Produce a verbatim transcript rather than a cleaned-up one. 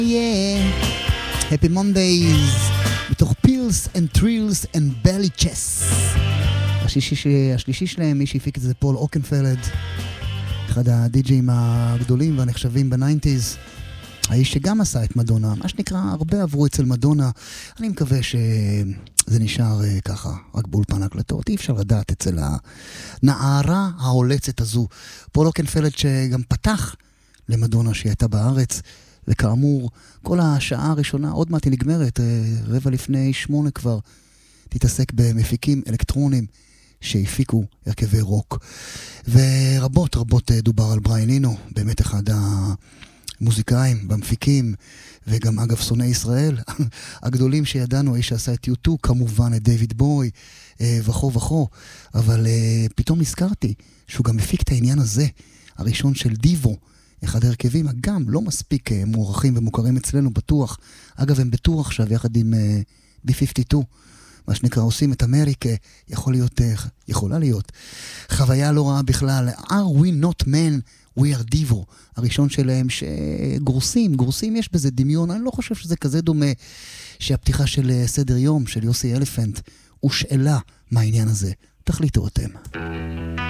Happy Mondays, בתוך Pills and Thrills and Belly Chess. השלישי, השלישי שלהם, מי שהפיק את זה פול אוקנפלד, אחד הדי-ג'ים הגדולים והנחשבים בניינטיז, האיש שגם עשה את מדונה, מה שנקרא, הרבה עברו אצל מדונה. אני מקווה שזה נשאר ככה, רק באולפן הקלטות, אי אפשר לדעת אצל הנערה ההולצת הזו. פול אוקנפלד שגם פתח למדונה שהיא הייתה בארץ, וכאמור, כל השעה הראשונה, עוד מעט היא נגמרת, רבע לפני שמונה כבר, תתעסק במפיקים אלקטרונים שהפיקו הרכבי רוק. ורבות רבות דובר על בריאן אינו, באמת אחד המוזיקאים, במפיקים, וגם אגב שונאי ישראל, הגדולים שידענו, האיש שעשה את יוטו, כמובן את דיוויד בוי, וכו וכו, אבל פתאום נזכרתי שהוא גם מפיק את העניין הזה, הראשון של דיבו, אחד הרכבים, גם לא מספיק מוערכים ומוכרים אצלנו, בטוח. אגב, הם בטוח עכשיו יחד עם בי חמישים ושתיים, מה שנקרא, עושים את אמריקה, יכול להיות, יכולה להיות חוויה לא רעה בכלל. Are we not men, we are Divo, הראשון שלהם שגורסים, גורסים יש בזה דמיון, אני לא חושב שזה כזה דומה שהפתיחה של סדר יום, של יוסי אלפנט, הושאלה מהעניין הזה. תחליטו אתם.